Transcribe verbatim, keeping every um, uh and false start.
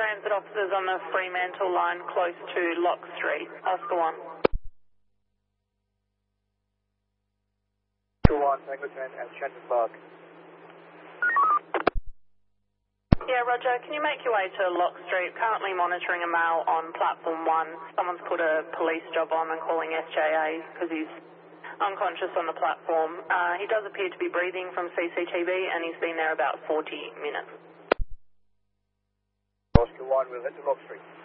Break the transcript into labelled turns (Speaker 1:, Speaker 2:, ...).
Speaker 1: transit officers on the Fremantle line close to Lock Street. Oscar one.
Speaker 2: Oscar one, Tango ten at Shenton Park.
Speaker 1: Yeah, Roger, can you make your way to Lock Street? Currently monitoring a male on platform one. Someone's put a police job on and calling S J A because he's unconscious on the platform. Uh, he does appear to be breathing from C C T V and he's been there about forty minutes.
Speaker 2: Oscar one, we'll head to Lock Street.